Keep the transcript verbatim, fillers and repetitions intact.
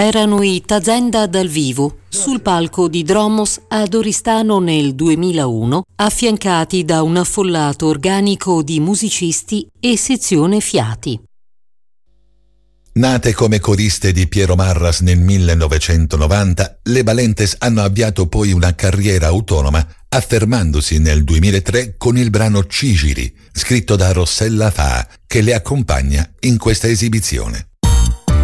erano i Tazenda dal vivo, sul palco di Dromos ad Oristano nel duemilauno, affiancati da un affollato organico di musicisti e sezione fiati. Nate come coriste di Piero Marras nel millenovecentonovanta, le Valentes hanno avviato poi una carriera autonoma, affermandosi nel duemilatré con il brano Cigiri, scritto da Rossella Faa, che le accompagna in questa esibizione.